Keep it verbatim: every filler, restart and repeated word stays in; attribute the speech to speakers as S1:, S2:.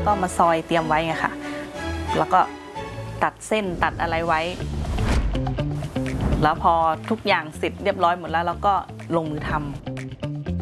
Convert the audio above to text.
S1: ก็มาซอยเตรียมไว้ไงค่ะแล้วก็ตัดเส้นตัดอะไรไว้แล้วพอทุกอย่างเสร็จเรียบร้อยหมดแล้วเราก็ลงมือทำ